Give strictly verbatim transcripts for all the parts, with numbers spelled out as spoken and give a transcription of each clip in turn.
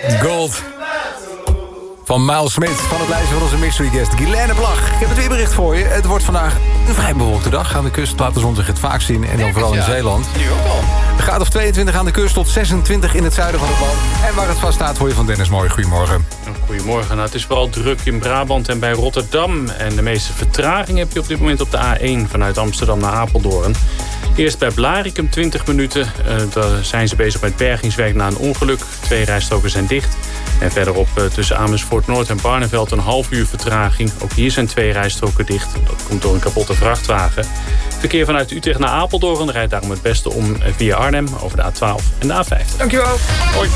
Gold. Van Miles Smith van het lijstje van onze mystery guest Guilaine Plag. Ik heb het weerbericht voor je. Het wordt vandaag een vrij bewolkte dag. Aan de kust laat de zon zich het vaak zien. En dan vooral in Zeeland. Nu ook al. Een graad of tweeëntwintig aan de kust tot zesentwintig in het zuiden van het land. En waar het vast staat voor je van Dennis Mooi. Goedemorgen. Goedemorgen. Nou, het is vooral druk in Brabant en bij Rotterdam. En de meeste vertraging heb je op dit moment op de A één vanuit Amsterdam naar Apeldoorn. Eerst bij Blaricum twintig minuten. Uh, daar zijn ze bezig met bergingswerk na een ongeluk. Twee rijstroken zijn dicht. En verderop uh, tussen Amersfoort Noord en Barneveld een half uur vertraging. Ook hier zijn twee rijstroken dicht. Dat komt door een kapotte vrachtwagen. Verkeer vanuit Utrecht naar Apeldoorn rijdt daarom het beste om via Arnhem over de A twaalf en de A vijftig. Dankjewel. Hoi.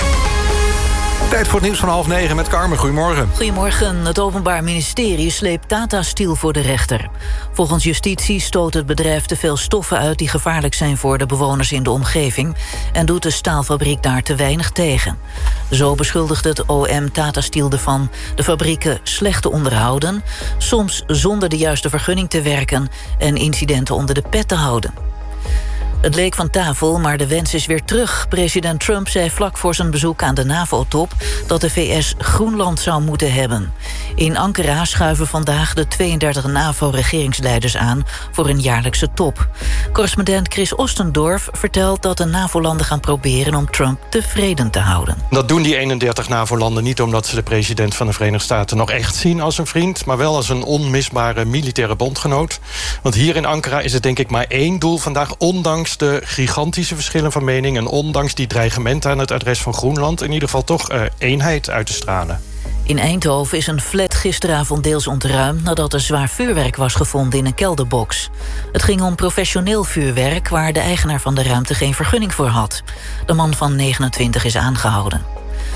Tijd voor het nieuws van half negen met Carmen. Goedemorgen. Goedemorgen. Het Openbaar Ministerie sleept Tata Steel voor de rechter. Volgens justitie stoot het bedrijf te veel stoffen uit die gevaarlijk zijn voor de bewoners in de omgeving en doet de staalfabriek daar te weinig tegen. Zo beschuldigt het O M Tata Steel ervan de fabrieken slecht te onderhouden, soms zonder de juiste vergunning te werken en incidenten onder de pet te houden. Het leek van tafel, maar de wens is weer terug. President Trump zei vlak voor zijn bezoek aan de NAVO-top dat de V S Groenland zou moeten hebben. In Ankara schuiven vandaag de tweeëndertig NAVO-regeringsleiders aan voor een jaarlijkse top. Correspondent Chris Ostendorf vertelt dat de NAVO-landen gaan proberen om Trump tevreden te houden. Dat doen die eenendertig NAVO-landen niet omdat ze de president van de Verenigde Staten nog echt zien als een vriend, maar wel als een onmisbare militaire bondgenoot. Want hier in Ankara is het denk ik maar één doel vandaag, ondanks de gigantische verschillen van mening en ondanks die dreigementen aan het adres van Groenland in ieder geval toch uh, eenheid uit te stralen. In Eindhoven is een flat gisteravond deels ontruimd nadat er zwaar vuurwerk was gevonden in een kelderbox. Het ging om professioneel vuurwerk waar de eigenaar van de ruimte geen vergunning voor had. De man van negenentwintig is aangehouden.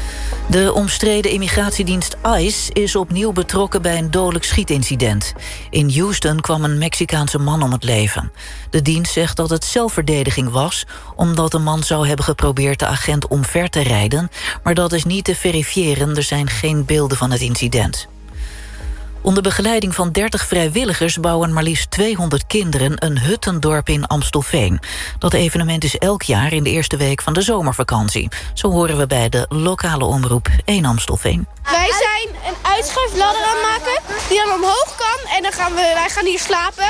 De omstreden immigratiedienst ICE is opnieuw betrokken bij een dodelijk schietincident. In Houston kwam een Mexicaanse man om het leven. De dienst zegt dat het zelfverdediging was, omdat de man zou hebben geprobeerd de agent omver te rijden, maar dat is niet te verifiëren, er zijn geen beelden van het incident. Onder begeleiding van dertig vrijwilligers bouwen maar liefst tweehonderd kinderen een huttendorp in Amstelveen. Dat evenement is elk jaar in de eerste week van de zomervakantie. Zo horen we bij de lokale omroep één Amstelveen. Wij zijn een uitschuifladder aan het maken die dan omhoog kan en dan gaan we, wij gaan hier slapen.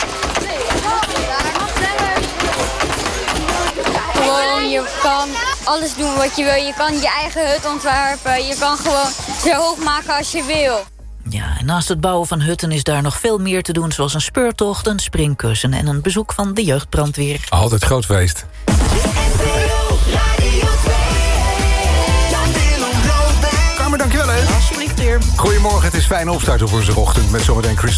Gewoon, je kan alles doen wat je wil. Je kan je eigen hut ontwerpen. Je kan gewoon zo hoog maken als je wil. Ja, en naast het bouwen van hutten is daar nog veel meer te doen, zoals een speurtocht, een springkussen en een bezoek van de jeugdbrandweer. Altijd groot feest. Carmen, dankjewel hè. Alsjeblieft weer. Goedemorgen, het is fijn opstart op woensdagochtend met zometeen Chris